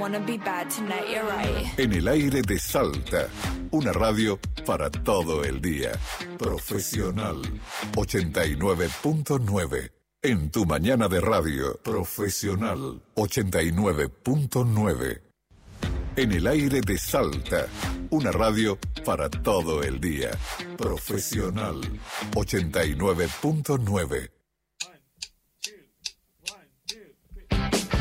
wanna be bad tonight, you're right. En el aire de Salta, una radio para todo el día. Profesional 89.9. En tu mañana de radio, Profesional 89.9. En el aire de Salta, una radio para todo el día. Profesional 89.9.